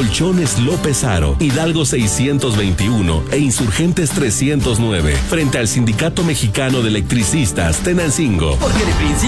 Colchones López Aro, Hidalgo 621 e Insurgentes 309, frente al Sindicato Mexicano de Electricistas, Tenancingo. Porque de principio